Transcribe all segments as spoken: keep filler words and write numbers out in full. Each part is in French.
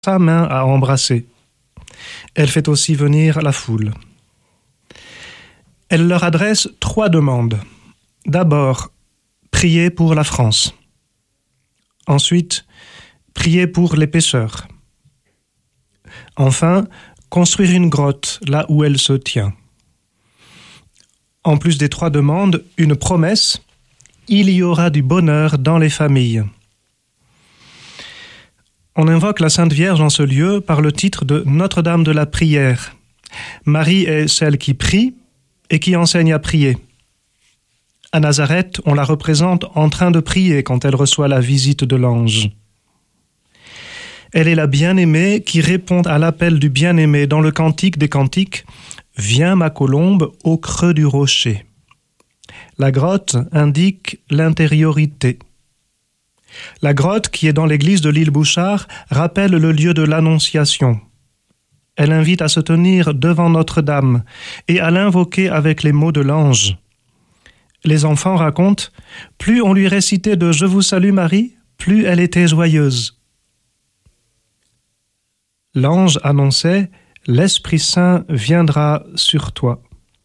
sa main à embrasser. Elle fait aussi venir la foule. Elle leur adresse trois demandes. D'abord, prier pour la France. Ensuite, prier pour les pécheurs. Enfin, construire une grotte là où elle se tient. En plus des trois demandes, une promesse, il y aura du bonheur dans les familles. On invoque la Sainte Vierge en ce lieu par le titre de Notre-Dame de la Prière. Marie est celle qui prie et qui enseigne à prier. À Nazareth, on la représente en train de prier quand elle reçoit la visite de l'ange. Elle est la bien-aimée qui répond à l'appel du bien-aimé dans le Cantique des Cantiques « Viens ma colombe au creux du rocher ». La grotte indique l'intériorité. La grotte, qui est dans l'église de l'île Bouchard, rappelle le lieu de l'Annonciation. Elle invite à se tenir devant Notre-Dame et à l'invoquer avec les mots de l'ange. Les enfants racontent, plus on lui récitait de « Je vous salue Marie », plus elle était joyeuse. L'ange annonçait « L'Esprit Saint viendra sur toi ».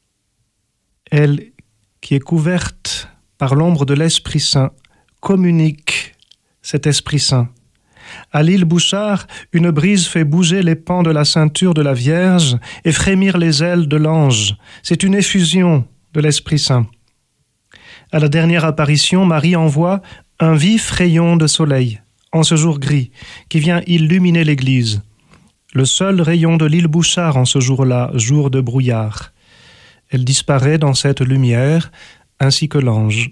Elle, qui est couverte par l'ombre de l'Esprit Saint, communique cet Esprit Saint. À l'île Bouchard, une brise fait bouger les pans de la ceinture de la Vierge et frémir les ailes de l'ange. C'est une effusion de l'Esprit Saint. À la dernière apparition, Marie envoie un vif rayon de soleil, en ce jour gris, qui vient illuminer l'église. Le seul rayon de l'île Bouchard en ce jour-là, jour de brouillard. Elle disparaît dans cette lumière, ainsi que l'ange.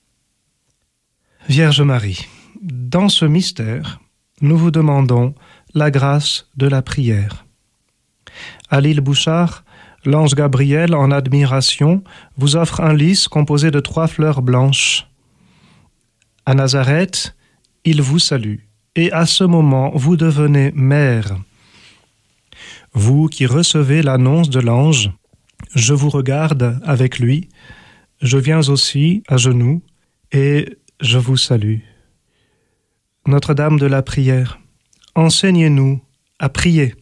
Vierge Marie, dans ce mystère, nous vous demandons la grâce de la prière. À l'île Bouchard, l'ange Gabriel, en admiration, vous offre un lys composé de trois fleurs blanches. À Nazareth, il vous salue, et à ce moment, vous devenez mère. Vous qui recevez l'annonce de l'ange, je vous regarde avec lui, je viens aussi à genoux, et je vous salue. Notre-Dame de la prière, enseignez-nous à prier.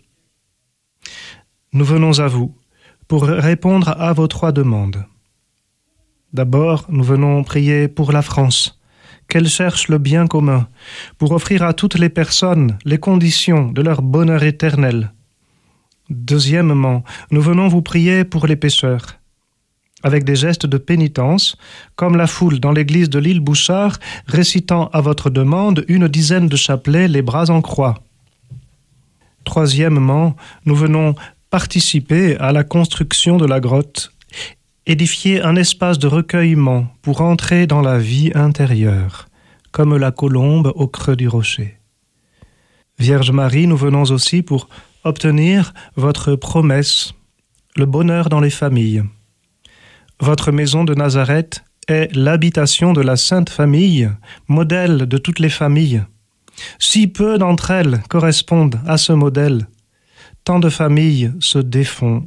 Nous venons à vous pour répondre à vos trois demandes. D'abord, nous venons prier pour la France, qu'elle cherche le bien commun, pour offrir à toutes les personnes les conditions de leur bonheur éternel. Deuxièmement, nous venons vous prier pour les pécheurs, avec des gestes de pénitence, comme la foule dans l'église de l'île Bouchard, récitant à votre demande une dizaine de chapelets, les bras en croix. Troisièmement, nous venons participer à la construction de la grotte, édifier un espace de recueillement pour entrer dans la vie intérieure, comme la colombe au creux du rocher. Vierge Marie, nous venons aussi pour obtenir votre promesse, le bonheur dans les familles. Votre maison de Nazareth est l'habitation de la Sainte Famille, modèle de toutes les familles. Si peu d'entre elles correspondent à ce modèle, tant de familles se défont.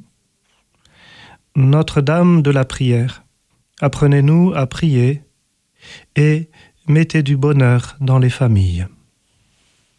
Notre-Dame de la prière, apprenez-nous à prier et mettez du bonheur dans les familles.